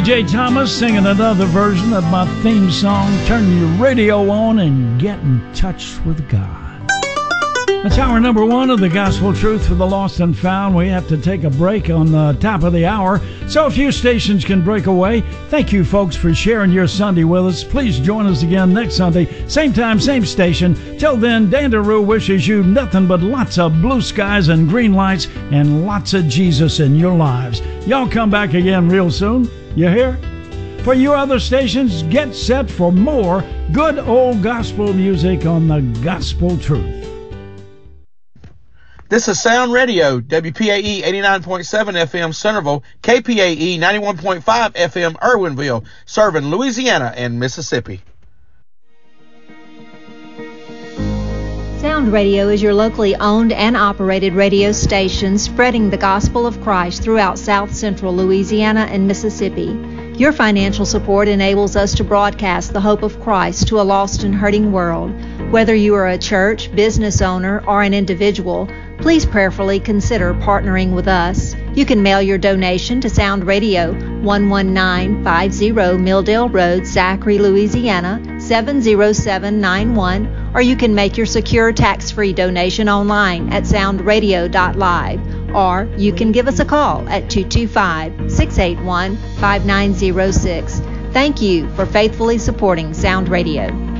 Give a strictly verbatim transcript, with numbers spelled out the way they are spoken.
Jay Thomas singing another version of my theme song, Turn Your Radio On and Get in Touch with God. That's hour number one of the Gospel Truth for the Lost and Found. We have to take a break on the top of the hour, so a few stations can break away. Thank you, folks, for sharing your Sunday with us. Please join us again next Sunday, same time, same station. Till then, Dan DeRue wishes you nothing but lots of blue skies and green lights and lots of Jesus in your lives. Y'all come back again real soon. You hear? For you other stations, get set for more good old gospel music on the Gospel Truth. This is Sound Radio, W P A E eighty-nine point seven F M Centerville, K P A E ninety-one point five F M Irwinville, serving Louisiana and Mississippi. Sound Radio is your locally owned and operated radio station spreading the gospel of Christ throughout South Central Louisiana and Mississippi. Your financial support enables us to broadcast the hope of Christ to a lost and hurting world. Whether you are a church, business owner, or an individual, please prayerfully consider partnering with us. You can mail your donation to Sound Radio, one one nine five zero Milldale Road, Zachary, Louisiana, seven zero seven nine one, or you can make your secure tax-free donation online at sound radio dot live, or you can give us a call at two two five, six eight one, five nine zero six. Thank you for faithfully supporting Sound Radio.